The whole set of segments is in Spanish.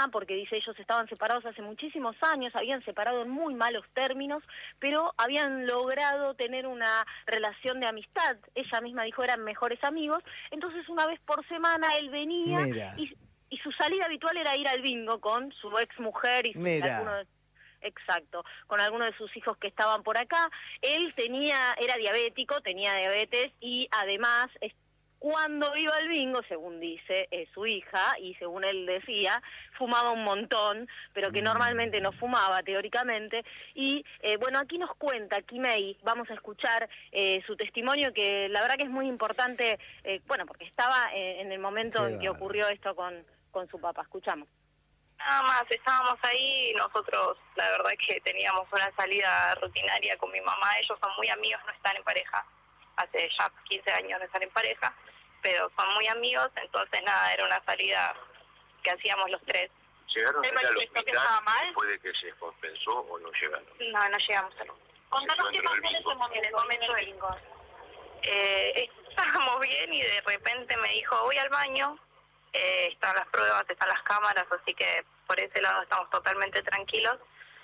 mamá, porque dice ellos estaban separados hace muchísimos años, habían separado en muy malos términos, pero habían logrado tener una relación de amistad. Ella misma dijo eran mejores amigos, entonces una vez por semana él venía y su salida habitual era ir al bingo con su ex mujer y algunos exacto, con algunos de sus hijos que estaban por acá. Él era diabético, tenía diabetes y además cuando iba al bingo, según dice su hija, y según él decía, fumaba un montón, pero que normalmente no fumaba, teóricamente. Y bueno, aquí nos cuenta Kimei, vamos a escuchar su testimonio, que la verdad que es muy importante, bueno, porque estaba en el momento en que ocurrió esto con su papá. Escuchamos. Nada más, estábamos ahí y nosotros, la verdad que teníamos una salida rutinaria con mi mamá. Ellos son muy amigos, no están en pareja, hace ya 15 años no están en pareja, pero son muy amigos, entonces nada, era una salida que hacíamos los tres. ¿Llegaron a ir al hospital después de que se compensó o no llegaron? No, no llegamos a lo... Contanos qué pasó en ese momento, en el momento del bingo. Estábamos bien y de repente me dijo, voy al baño, están las pruebas, están las cámaras, así que por ese lado estamos totalmente tranquilos.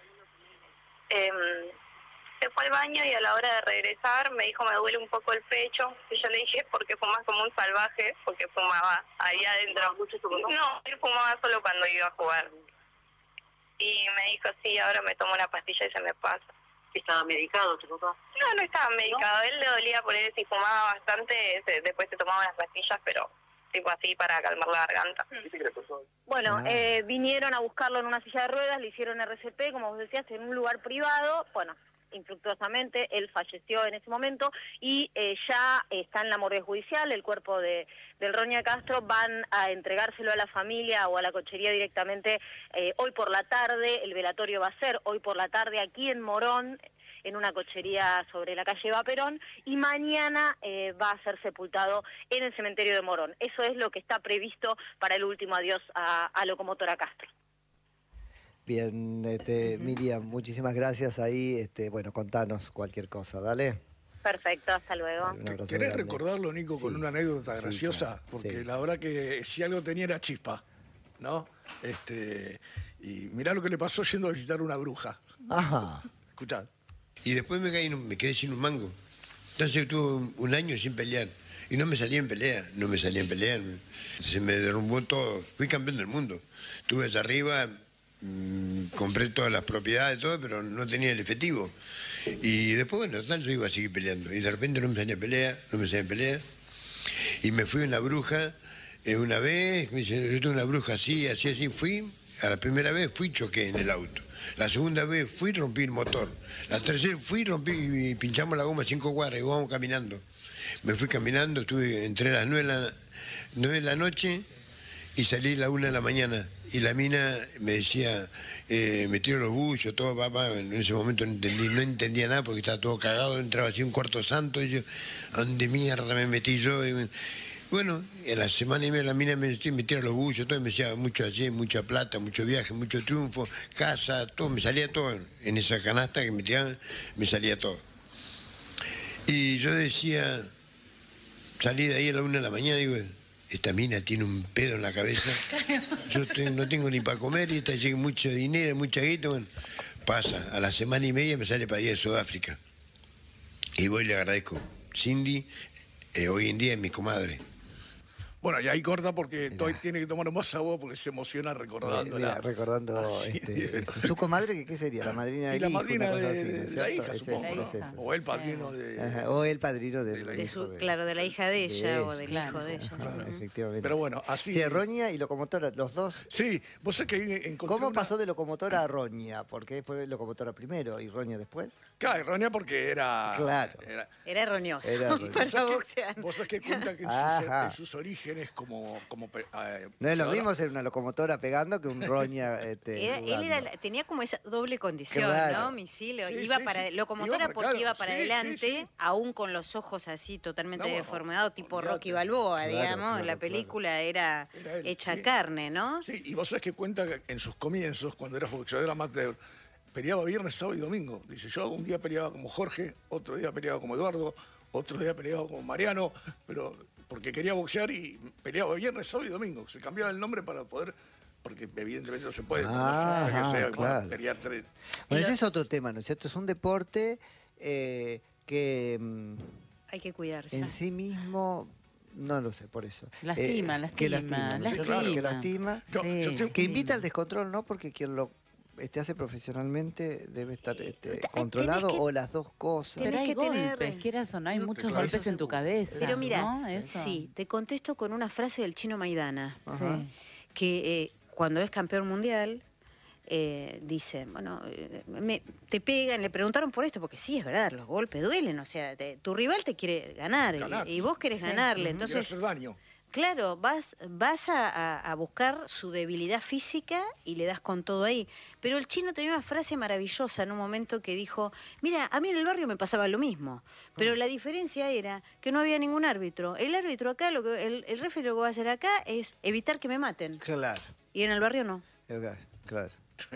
Se fue al baño y a la hora de regresar me dijo, me duele un poco el pecho. Y yo le dije, ¿por qué fumas como un salvaje? Porque fumaba ahí adentro. No, él fumaba solo cuando iba a jugar. Y me dijo, sí, ahora me tomo una pastilla y se me pasa. ¿Estaba medicado tu papá? No, no estaba medicado. ¿No? Él le dolía por él, si fumaba bastante, después se tomaba las pastillas, pero tipo así para calmar la garganta. Bueno, vinieron a buscarlo en una silla de ruedas, le hicieron RCP, como vos decías, en un lugar privado. Bueno, infructuosamente, él falleció en ese momento y ya está en la morgue judicial. El cuerpo del Roña Castro van a entregárselo a la familia o a la cochería directamente hoy por la tarde. El velatorio va a ser hoy por la tarde aquí en Morón, en una cochería sobre la calle Vaperón, y mañana va a ser sepultado en el cementerio de Morón. Eso es lo que está previsto para el último adiós a Locomotora Castro. Bien, Miriam, muchísimas gracias ahí. Bueno, contanos cualquier cosa, dale. Perfecto, hasta luego. ¿Querés recordarlo, Nico, con una anécdota graciosa? Claro, porque la verdad que si algo tenía era chispa, ¿no? Y mirá lo que le pasó yendo a visitar una bruja. Ajá. Escuchá. Y después me quedé sin un mango. Entonces estuve un año sin pelear. Y no me salía en pelea, Se me derrumbó todo. Fui campeón del mundo. Estuve allá arriba, compré todas las propiedades, todo, pero no tenía el efectivo. Y después, bueno, tal, yo iba a seguir peleando. Y de repente no me salía en pelea. Y me fui a una bruja una vez, me dice, yo tengo una bruja así. Fui, a la primera vez fui, choqué en el auto. La segunda vez fui, rompí el motor. La tercera fui, rompí y pinchamos la goma 5 cuadras y vamos caminando. Me fui caminando, entré a las 9 de la noche y salí a la 1 de la mañana. Y la mina me decía, me tiro los buchos, todo, papá. En ese momento no entendía nada porque estaba todo cagado, entraba así un cuarto santo y yo, ¿a dónde mierda me metí yo? Bueno, en la semana y media la mina me tira los buchos, todo, me decía mucho allí, mucha plata, mucho viaje, mucho triunfo, casa, todo, me salía todo. En esa canasta que me tiraban, me salía todo. Y yo decía, salí de ahí a la 1 de la mañana, digo, esta mina tiene un pedo en la cabeza, yo no tengo ni para comer y esta llega mucho dinero, mucha guita, bueno, pasa, a la semana y media me sale para ir a Sudáfrica. Y voy y le agradezco. Cindy, hoy en día es mi comadre. Bueno, y ahí corta porque tiene que tomar más agua porque se emociona recordándola. Recordando su comadre, ¿qué sería? La madrina del hijo, madrina una cosa así, de la hija, supongo, ¿no? O el padrino de... Ajá, o el padrino de claro, de la hija de ella o del hijo de ella. Claro, efectivamente. Pero bueno, así... Sí, Roña y Locomotora, los dos. Sí, vos sabés que encontré ¿Cómo pasó de Locomotora a Roña? ¿Por qué fue Locomotora primero y Roña después? Claro, Roña porque era... Claro. Era roñoso. Para boxear. Vos sabés que cuenta que en sus orígenes como no es lo mismo ser una locomotora pegando que un Roña. Él tenía como esa doble condición, claro, ¿no? Misilio. Iba para locomotora porque iba para adelante, aún con los ojos así totalmente deformados, tipo Rocky Balboa, digamos. La película era hecha carne, ¿no? Sí, y vos sabés que cuenta que en sus comienzos, cuando era boxeador amateur, peleaba viernes, sábado y domingo. Dice, yo un día peleaba como Jorge, otro día peleaba como Eduardo, otro día peleaba como Mariano, pero porque quería boxear y peleaba viernes, sábado y domingo. Se cambiaba el nombre para poder porque evidentemente no se puede. Claro. Pelear 3. Bueno, ese es otro tema, ¿no es cierto? Es un deporte que... hay que cuidarse. En sí mismo... No lo sé, por eso. Lastima. Que lastima. Que invita al descontrol, ¿no? Porque quien lo hace profesionalmente debe estar controlado o las dos cosas. Pero hay golpes, quieras o no, hay muchos golpes en tu cabeza. Pero mira, ¿no? Eso. sí, te contesto con una frase del Chino Maidana, sí. que cuando es campeón mundial... dice, bueno, te pegan, le preguntaron por esto, porque sí, es verdad, los golpes duelen, o sea, tu rival te quiere ganar. Y vos querés ganarle, entonces... hacer daño. Claro, vas a buscar su debilidad física y le das con todo ahí. Pero el Chino tenía una frase maravillosa en un momento que dijo, mira, a mí en el barrio me pasaba lo mismo, pero la diferencia era que no había ningún árbitro. El árbitro acá, el referee lo que va a hacer acá es evitar que me maten. Claro. Y en el barrio no. Claro.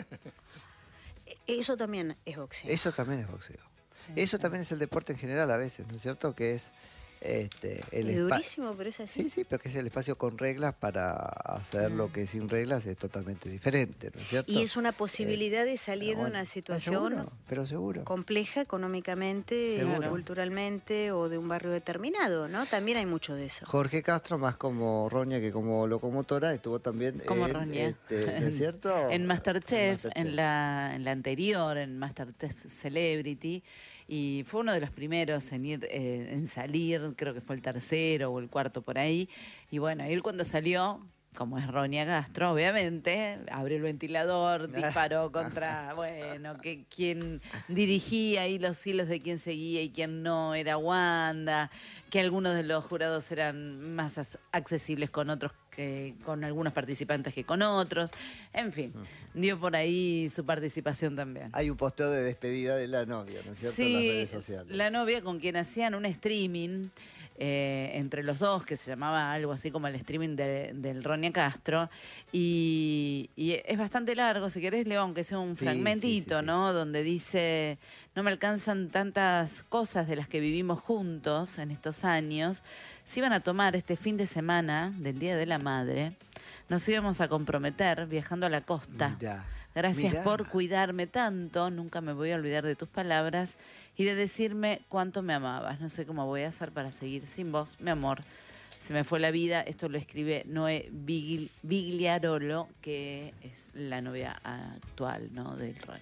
Eso también es boxeo. Eso también es boxeo. Eso también es el deporte en general a veces, ¿no es cierto? Que es es durísimo, pero es así. Sí, pero que es el espacio con reglas para hacer lo que sin reglas es totalmente diferente, ¿no es cierto? Y es una posibilidad de salir de una situación seguro. compleja económicamente, culturalmente o de un barrio determinado, ¿no? También hay mucho de eso. Jorge Castro, más como Roña que como locomotora, estuvo también como Roña. ¿no es cierto? En Masterchef, en la anterior, en Masterchef Celebrity. Y fue uno de los primeros en ir, en salir, creo que fue el tercero o el cuarto por ahí. Y bueno, él cuando salió, como es Roña Castro, obviamente, abrió el ventilador, disparó contra, bueno, quién dirigía ahí los hilos de quién seguía y quién no, era Wanda, que algunos de los jurados eran más accesibles con otros con algunos participantes que con otros. En fin, dio por ahí su participación también. Hay un posteo de despedida de la novia, ¿no es cierto? Sí, en las redes sociales. La novia con quien hacían un streaming entre los dos, que se llamaba algo así como el streaming del Roña Castro, y es bastante largo, si querés leo aunque sea un fragmentito, ¿no? Donde dice, no me alcanzan tantas cosas de las que vivimos juntos en estos años. Si iban a tomar este fin de semana del Día de la Madre, nos íbamos a comprometer viajando a la costa. Gracias por cuidarme tanto, nunca me voy a olvidar de tus palabras y de decirme cuánto me amabas. No sé cómo voy a hacer para seguir sin vos, mi amor. Se me fue la vida. Esto lo escribe Noé Vigliarolo, que es la novia actual, ¿no?, del Roña.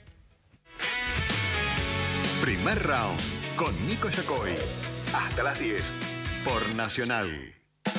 Primer round con Nico Yacoy. Hasta las 10 por Nacional.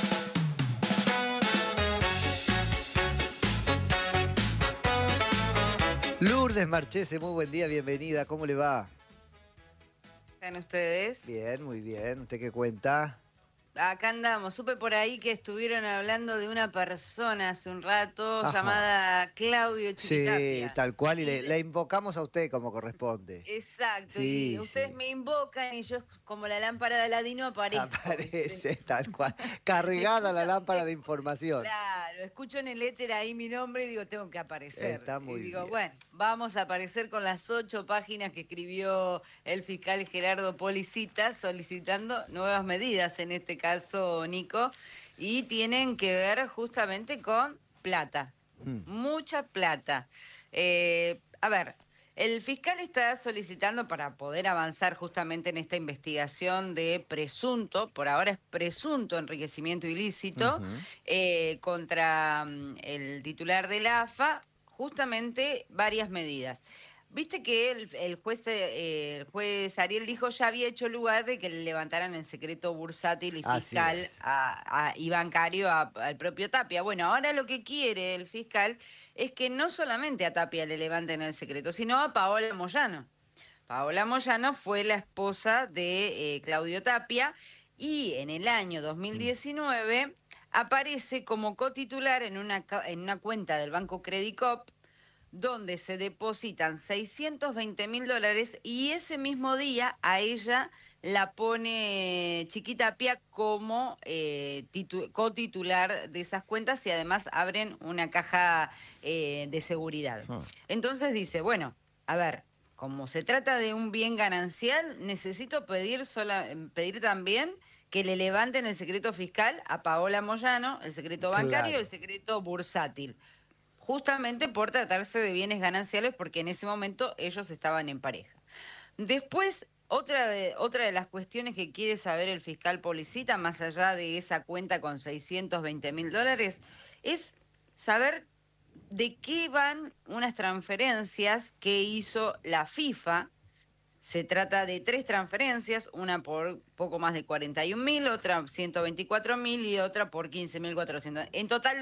Lourdes Marchese, muy buen día, bienvenida. ¿Cómo le va? ¿Están ustedes? Bien, muy bien. ¿Usted qué cuenta? Acá andamos. Supe por ahí que estuvieron hablando de una persona hace un rato llamada Claudio Chiquitapia. Sí, tal cual. Y la invocamos a usted como corresponde. Exacto. Sí, y ustedes me invocan y yo, como la lámpara de Aladino, aparezco. Aparece, tal cual. Cargada la lámpara de información. Claro. Escucho en el éter ahí mi nombre y digo, tengo que aparecer. Está muy bien. Bueno, vamos a aparecer con las 8 páginas que escribió el fiscal Gerardo Policita solicitando nuevas medidas en este caso, Nico, y tienen que ver justamente con plata, mucha plata. A ver, el fiscal está solicitando para poder avanzar justamente en esta investigación de presunto, por ahora es presunto enriquecimiento ilícito, contra el titular de la AFA, justamente varias medidas. Viste que el juez Ariel dijo ya había hecho lugar de que le levantaran el secreto bursátil y fiscal y bancario al propio Tapia. Bueno, ahora lo que quiere el fiscal es que no solamente a Tapia le levanten el secreto, sino a Paola Moyano. Paola Moyano fue la esposa de Claudio Tapia y en el año 2019 aparece como cotitular en una cuenta del Banco Credicop, donde se depositan $620.000 y ese mismo día a ella la pone Chiquitapia como cotitular de esas cuentas y además abren una caja de seguridad. Entonces dice, bueno, a ver, como se trata de un bien ganancial, necesito pedir también que le levanten el secreto fiscal a Paola Moyano, el secreto bancario y el secreto bursátil. justamente por tratarse de bienes gananciales, porque en ese momento ellos estaban en pareja. Después, otra de las cuestiones que quiere saber el fiscal Policita, más allá de esa cuenta con $620.000, es saber de qué van unas transferencias que hizo la FIFA. Se trata de 3 transferencias, una por poco más de 41.000, otra 124.000 y otra por 15.400. En total,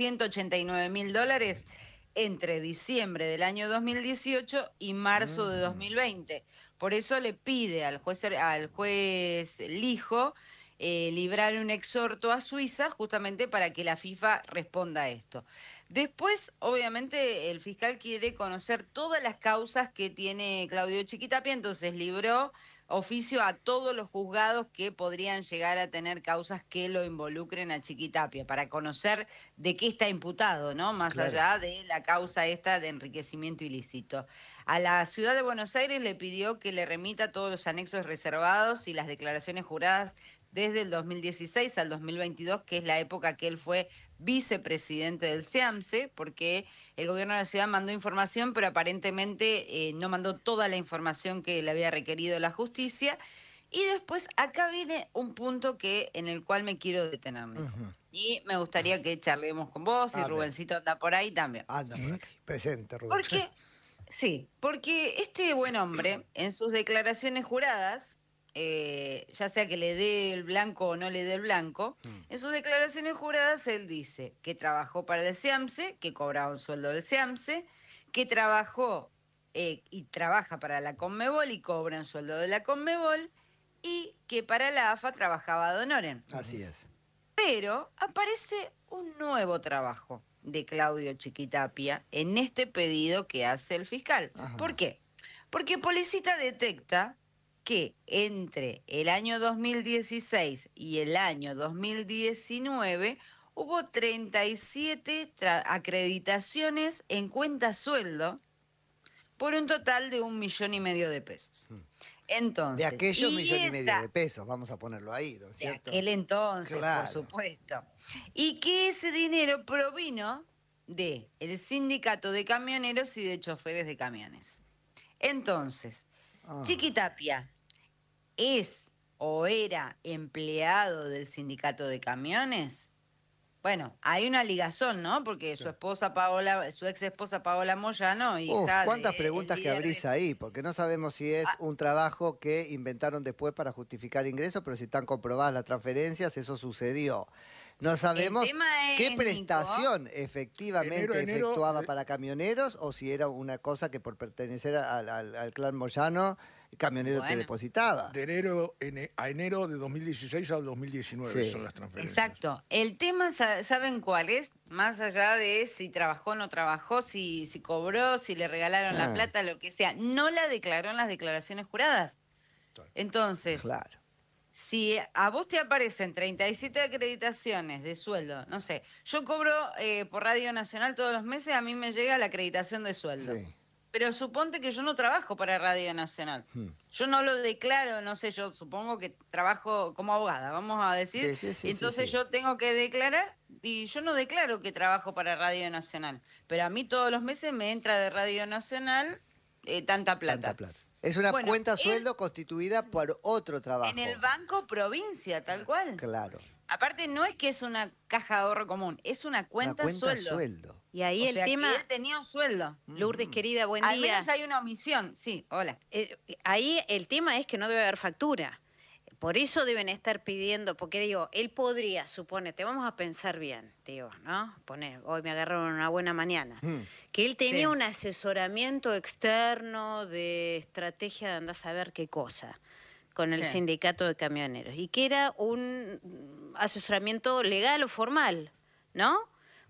$189.000 entre diciembre del año 2018 y marzo de 2020. Por eso le pide al juez Lijo librar un exhorto a Suiza justamente para que la FIFA responda a esto. Después, obviamente, el fiscal quiere conocer todas las causas que tiene Claudio Chiquitapia, entonces libró oficio a todos los juzgados que podrían llegar a tener causas que lo involucren a Chiquitapia, para conocer de qué está imputado, ¿no? Más allá de la causa esta de enriquecimiento ilícito. A la Ciudad de Buenos Aires le pidió que le remita todos los anexos reservados y las declaraciones juradas desde el 2016 al 2022, que es la época que él fue vicepresidente del SEAMSE, porque el gobierno de la ciudad mandó información, pero aparentemente no mandó toda la información que le había requerido la justicia. Y después acá viene un punto en el cual me quiero detener. Y me gustaría que charlemos con vos, y Rubencito anda por ahí también. Anda por aquí, presente, Rubén. Porque este buen hombre, en sus declaraciones juradas, ya sea que le dé el blanco o no le dé el blanco, en sus declaraciones juradas él dice que trabajó para el SEAMSE, que cobraba un sueldo del SEAMSE, que trabajó y trabaja para la Conmebol y cobra un sueldo de la Conmebol, y que para la AFA trabajaba ad honorem. Así es. Pero aparece un nuevo trabajo de Claudio Chiquitapia en este pedido que hace el fiscal. ¿Por qué? Porque Policita detecta que entre el año 2016 y el año 2019 hubo 37 acreditaciones en cuenta sueldo por un total de $1,5 millones de pesos. Entonces, de aquellos $1,5 millones de pesos, vamos a ponerlo ahí, ¿no es cierto? De aquel entonces, claro, por supuesto. Y que ese dinero provino del sindicato de camioneros y de choferes de camiones. Entonces, Chiquitapia ¿es o era empleado del sindicato de camiones? Bueno, hay una ligazón, ¿no? Porque su ex esposa Paola Moyano, hija ¿cuántas preguntas que abrís ahí? Porque no sabemos si es un trabajo que inventaron después para justificar ingresos, pero si están comprobadas las transferencias, eso sucedió. No sabemos qué prestación efectivamente efectuaba para camioneros, o si era una cosa que por pertenecer al clan Moyano, camionero te depositaba. De enero a enero de 2016 al 2019 son las transferencias. Exacto. El tema, ¿saben cuál es? Más allá de si trabajó o no trabajó, si cobró, si le regalaron la plata, lo que sea. No la declaró en las declaraciones juradas. Entonces, si a vos te aparecen 37 acreditaciones de sueldo, no sé, yo cobro por Radio Nacional todos los meses, a mí me llega la acreditación de sueldo. Pero suponte que yo no trabajo para Radio Nacional. Yo no lo declaro, no sé, yo supongo que trabajo como abogada, vamos a decir. Entonces yo tengo que declarar, y yo no declaro que trabajo para Radio Nacional. Pero a mí todos los meses me entra de Radio Nacional tanta plata. Es una cuenta sueldo constituida por otro trabajo. En el Banco Provincia, tal cual. Claro. Aparte, no es que es una caja de ahorro común, es una cuenta sueldo. Y ahí el tema... que él tenía un sueldo. Lourdes, querida, buen día. Al menos hay una omisión. Sí, hola. Ahí el tema es que no debe haber factura. Por eso deben estar pidiendo, porque digo, él podría, suponete, vamos a pensar bien, digo, ¿no? Hoy me agarraron una buena mañana. Que él tenía un asesoramiento externo de estrategia de andar a saber qué cosa con el sindicato de camioneros, y que era un asesoramiento legal o formal, ¿no?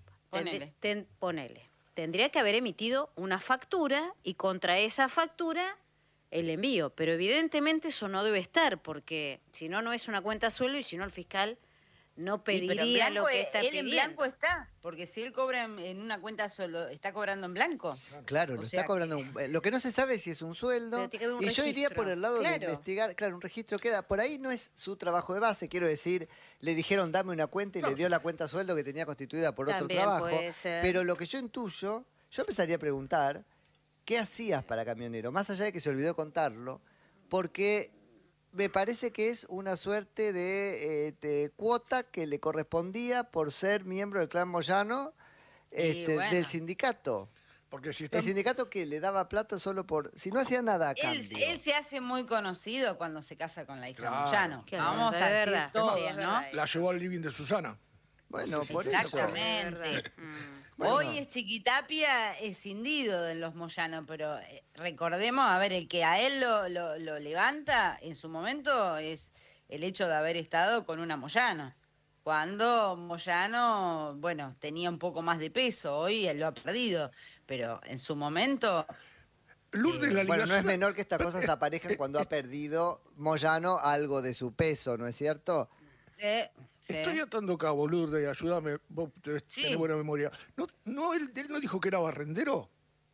Ponele. Tendría que haber emitido una factura y contra esa factura el envío, pero evidentemente eso no debe estar, porque si no, no es una cuenta sueldo, y si no, el fiscal no pediría lo que está pidiendo. Él en blanco está, porque si él cobra en una cuenta sueldo, ¿está cobrando en blanco? Claro, lo está cobrando. Lo que no se sabe es si es un sueldo. Y yo iría por el lado de investigar. Claro, un registro queda. Por ahí no es su trabajo de base, quiero decir, le dijeron dame una cuenta y le dio la cuenta sueldo que tenía constituida por otro trabajo. Pero lo que yo intuyo, yo empezaría a preguntar, ¿qué hacías para camionero? Más allá de que se olvidó contarlo, porque me parece que es una suerte de cuota que le correspondía por ser miembro del clan Moyano del sindicato. Porque si el sindicato que le daba plata solo por... Si no hacía nada a cambio. Él se hace muy conocido cuando se casa con la hija Moyano. Vamos a decir todo, ¿no? La llevó al living de Susana. Bueno, por eso. Exactamente. Bueno. Hoy es Chiquitapia escindido de los Moyano, pero recordemos, a ver, el que a él lo levanta en su momento es el hecho de haber estado con una Moyano. Cuando Moyano, bueno, tenía un poco más de peso, hoy él lo ha perdido, pero en su momento... bueno, no es menor que estas cosas aparezcan cuando ha perdido Moyano algo de su peso, ¿no es cierto? Estoy atando cabo, Lourdes, ayúdame, vos tenés buena memoria. ¿Él no dijo que era barrendero?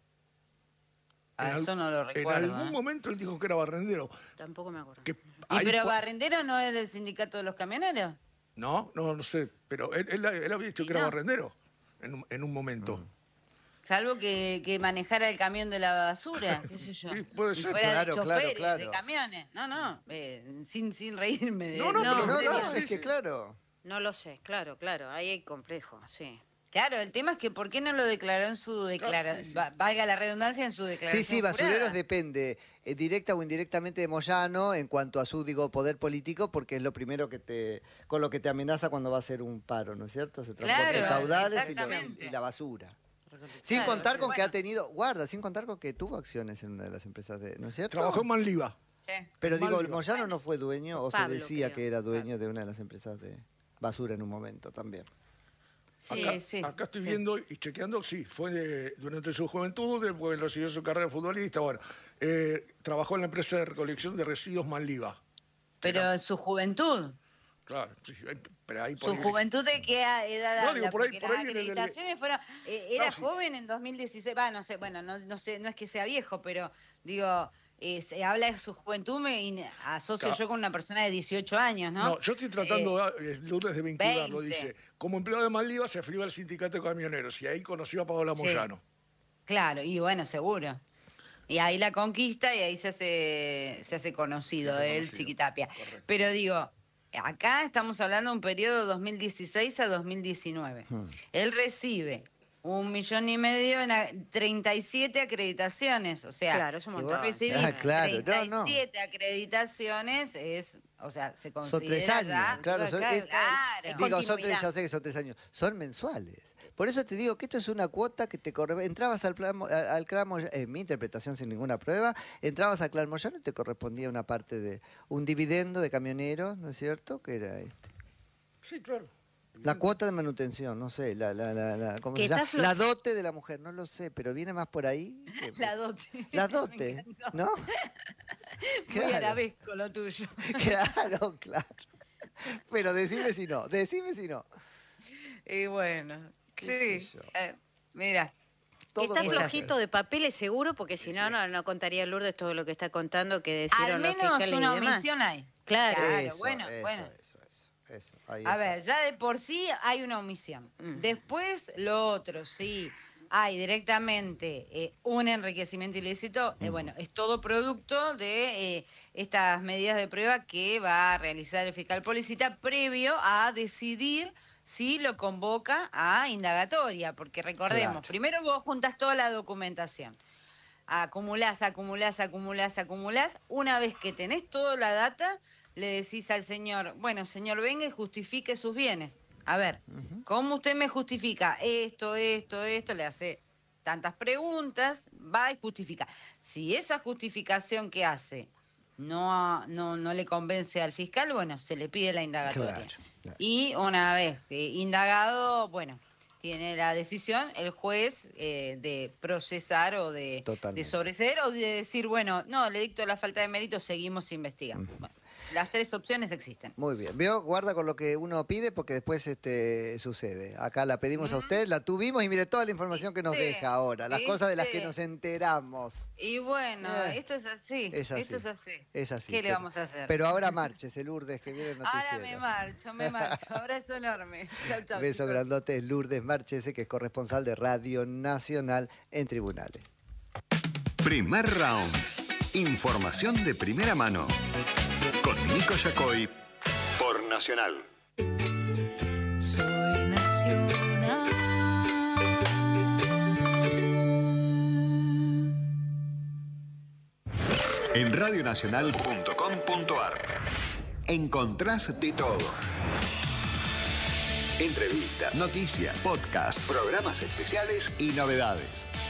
Eso no lo recuerdo. En algún momento él dijo que era barrendero. Tampoco me acuerdo. ¿Pero barrendero no es del sindicato de los camioneros? No sé, pero él había dicho que era barrendero en un momento. Salvo que manejara el camión de la basura, qué sé yo. Sí, puede ser. Fuera choferes de camiones. No, sin reírme de... No, es que claro. No lo sé, claro, ahí hay complejo, sí. Claro, el tema es que ¿por qué no lo declaró en su declaración? Valga la redundancia, en su declaración. Sí, basureros depende, directa o indirectamente de Moyano en cuanto a su, poder político, porque es lo primero con lo que te amenaza cuando va a hacer un paro, ¿no es cierto? Se transporta de caudales y la basura. Sin contar con que ha tenido, sin contar con que tuvo acciones en una de las empresas ¿no es cierto? Trabajó en Manliva. Sí. Pero el Moyano no fue dueño, o Pablo, se decía que era dueño de una de las empresas de basura en un momento también. Acá estoy viendo y chequeando, fue durante su juventud, después recibió su carrera de futbolista, trabajó en la empresa de recolección de residuos Manliva. Pero en su juventud. Claro, pero ahí por ¿Su juventud de qué edad? Porque las acreditaciones fueron... era joven en 2016, no sé, no sé, no es que sea viejo, pero digo... se habla de su juventud, me asocio yo con una persona de 18 años, ¿no? No, yo estoy tratando, Lourdes, de vincularlo. 20. Dice, como empleado de Manliva se afilió al sindicato de camioneros y ahí conoció a Paola Moyano. Claro, y bueno, seguro. Y ahí la conquista y ahí se hace conocido él, Chiquitapia. Correcto. Pero digo, acá estamos hablando de un periodo de 2016 a 2019. Él recibe 1,5 millones en 37 acreditaciones, o sea, si vos recibís 37 acreditaciones, se considera son 3 años, ya... Claro. Son 3, ya sé que son 3 años, son mensuales. Por eso te digo que esto es una cuota que te entrabas al clan Moyano, en mi interpretación sin ninguna prueba, entrabas al clan Moyano y te correspondía una parte de un dividendo de camioneros, ¿no es cierto? Que era Sí, claro. La cuota de manutención, no sé, ¿cómo se llama? La dote de la mujer, no lo sé, pero viene más por ahí. La dote. La dote, ¿no? Muy arabesco lo tuyo. Claro. Pero decime si no. Y bueno, mira. Está flojito de papeles seguro, porque si no contaría Lourdes todo lo que está contando, que decían los fiscales. Al menos una omisión hay. Claro. Bueno. Eso, a ver, ya de por sí hay una omisión. Después, lo otro, sí, hay directamente un enriquecimiento ilícito. Es todo producto de estas medidas de prueba que va a realizar el fiscal Policita previo a decidir si lo convoca a indagatoria. Porque recordemos, primero vos juntás toda la documentación. Acumulás. Una vez que tenés toda la data, le decís al señor, señor, venga y justifique sus bienes. A ver, ¿cómo usted me justifica esto? Le hace tantas preguntas, va y justifica. Si esa justificación que hace no le convence al fiscal, se le pide la indagatoria. Claro. Y una vez indagado, tiene la decisión el juez de procesar o de sobreseer o de decir, no, le dicto la falta de mérito, seguimos investigando. las 3 opciones existen. Muy bien. ¿Vio? Guarda con lo que uno pide porque después sucede. Acá la pedimos a usted, la tuvimos y mire toda la información que nos deja ahora, las cosas de las que nos enteramos. Y bueno, esto es así. Esto es así. Es así. ¿Qué le vamos a hacer? Pero ahora márchese, Lourdes, que viene el noticiero. Ahora me marcho. Abrazo enorme. Chau, Beso chicos. grandote, Lourdes Marchese, que es corresponsal de Radio Nacional en Tribunales. Primer round. Información de primera mano. Con Nico Yacoy por Nacional. Soy Nacional. En radionacional.com.ar encontrás de todo. Entrevistas, noticias, podcasts, programas especiales y novedades.